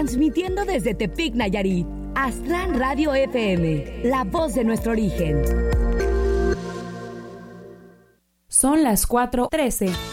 transmitiendo desde Tepic, Nayarit. Aztlán Radio FM, la voz de nuestro origen. Son las 4:13.